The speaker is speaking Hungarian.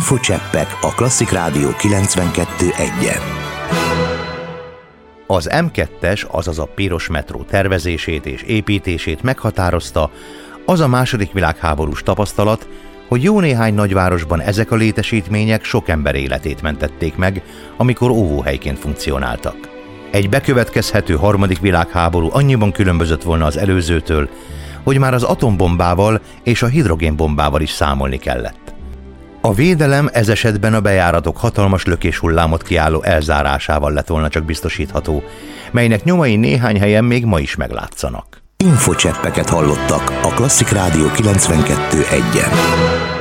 Infocseppek a Klasszik Rádió 92.1-en. Az M2-es, azaz a piros metró tervezését és építését meghatározta az a második világháborús tapasztalat, hogy jó néhány nagyvárosban ezek a létesítmények sok ember életét mentették meg, amikor óvóhelyként funkcionáltak. Egy bekövetkezhető harmadik világháború annyiban különbözött volna az előzőtől, hogy már az atombombával és a hidrogénbombával is számolni kellett. A védelem ez esetben a bejáratok hatalmas lökéshullámot kiálló elzárásával lett volna csak biztosítható, melynek nyomai néhány helyen még ma is meglátszanak. Infocseppeket hallottak a Klasszik Rádió 92.1-en.